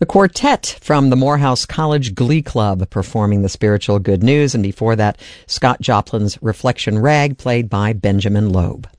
The quartet from the Morehouse College Glee Club performing the spiritual good news, and before that, Scott Joplin's Reflection Rag, played by Benjamin Loeb.